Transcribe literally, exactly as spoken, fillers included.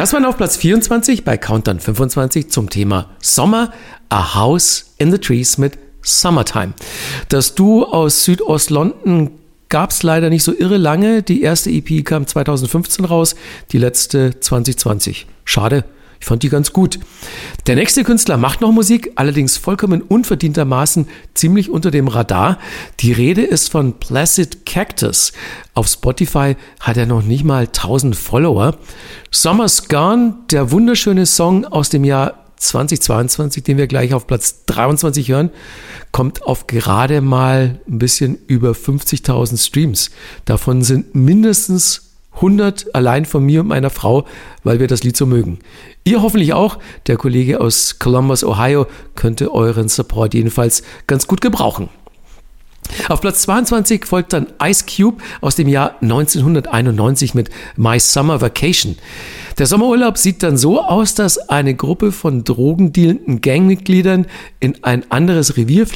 Das war auf Platz vierundzwanzig bei Countdown fünfundzwanzig zum Thema Sommer, A House in the Trees mit Summertime. Das Duo aus Südost-London gab es leider nicht so irre lange. Die erste E P kam zweitausendfünfzehn raus, die letzte zwanzig zwanzig. Schade, ich fand die ganz gut. Der nächste Künstler macht noch Musik, allerdings vollkommen unverdientermaßen ziemlich unter dem Radar. Die Rede ist von Placid Cactus. Auf Spotify hat er noch nicht mal tausend Follower. Summer's Gone, der wunderschöne Song aus dem Jahr zweitausendzweiundzwanzig, den wir gleich auf Platz dreiundzwanzig hören, kommt auf gerade mal ein bisschen über fünfzigtausend Streams. Davon sind mindestens hundert allein von mir und meiner Frau, weil wir das Lied so mögen. Ihr hoffentlich auch. Der Kollege aus Columbus, Ohio, könnte euren Support jedenfalls ganz gut gebrauchen. Auf Platz zweiundzwanzig folgt dann Ice Cube aus dem Jahr neunzehnhunderteinundneunzig mit My Summer Vacation. Der Sommerurlaub sieht dann so aus, dass eine Gruppe von drogendealenden Gangmitgliedern in ein anderes Revier